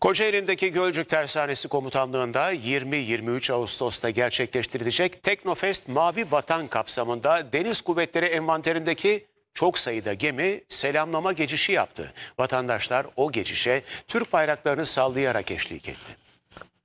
Kocaeli'ndeki Gölcük Tersanesi Komutanlığı'nda 20-23 Ağustos'ta gerçekleştirilecek Teknofest Mavi Vatan kapsamında Deniz Kuvvetleri envanterindeki çok sayıda gemi selamlama geçişi yaptı. Vatandaşlar o geçişe Türk bayraklarını sallayarak eşlik etti.